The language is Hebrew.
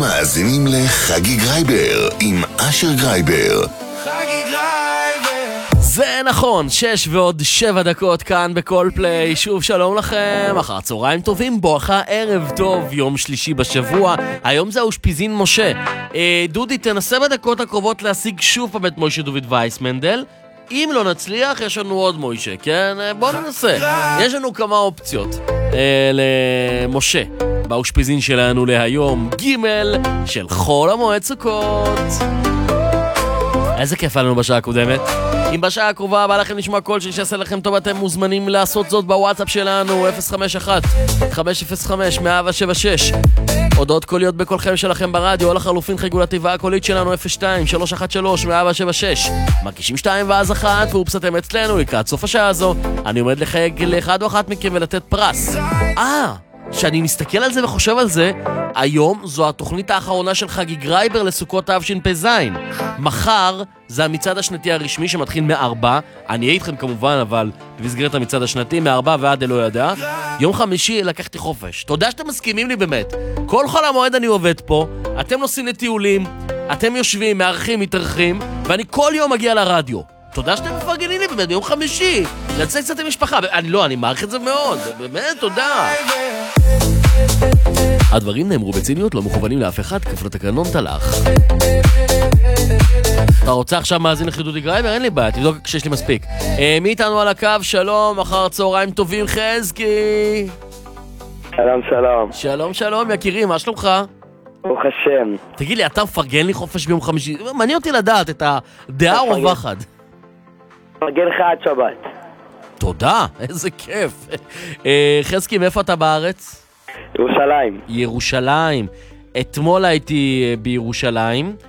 מאזינים לחגי גרייבר עם אשר גרייבר. חגי גרייבר. זה נכון, 6 ועוד 7 דקות כאן בכל פליי. שוב שלום לכם, אחר צהריים טובים, בואכה ערב טוב, יום שלישי בשבוע. היום זה האושפיזין משה. דודי, תנסה בדקות הקרובות להשיג שוב פעם את מוישה דוד וייסמנדל. אם לא נצליח, יש לנו עוד מוישה, כן? בואו ננסה. יש לנו כמה אופציות למשה באושפיזין שלנו להיום, ג' של חול המועד סוכות. איזה כיף היה לנו בשעה הקודמת. אם בשעה הקרובה בא לכם לשמוע קול שיעשה לכם טוב, אתם מוזמנים לעשות זאת בוואטסאפ שלנו 051-505-176. הודעות קוליות בקולכם שלכם ברדיו, או לחלופין חייגו לתיבה הקולית שלנו 02-313-176. מקישים 2 ואז 1 ואופסתם אצלנו לקראת סוף השעה הזו. אני עומד לחייג לאחד או אחת מכם ולתת פרס. שאני מסתכל על זה וחושב על זה, היום זו התוכנית האחרונה של חגי גרייבר לסוכות תשפ"ז. מחר זה המצעד השנתי הרשמי שמתחיל מ-4, אני אהיה איתכם כמובן, אבל במסגרת המצעד השנתי מ-4 ועד אלוה ידע. יום חמישי לקחתי חופש. תודה שאתם מסכימים לי באמת. כל חול המועד אני עובד פה, אתם נוסעים לטיולים, אתם יושבים, מארחים, מתארחים, ואני כל יום מגיע לרדיו. תודה שאתם מפרגנים לי באמת, יום חמישי לצאת קצת עם משפחה. אני מעריך את זה מאוד, באמת, תודה. הדברים נאמרו בציניות, לא מכוונים לאף אחד, כפל התקנון תלך. אתה רוצה עכשיו מאזין לחידודי גרייבר? אין לי בעיה, תבדוק כשיש לי מספיק. מי איתנו על הקו? שלום, אחר צהריים טובים, חזקי. שלום, שלום. שלום, שלום, יקירי, מה שלומך? ברוך השם. תגיד לי, אתה מפרגן לי חופש ביום חמישי? מעניין אותי לדעת את הדעה הרווחת. מפרגן לך עד שבת. תודה, איזה כיף. חזקי, מאיפה אתה בארץ? ירושלים. ירושלים. אתמול הייתי בירושלים,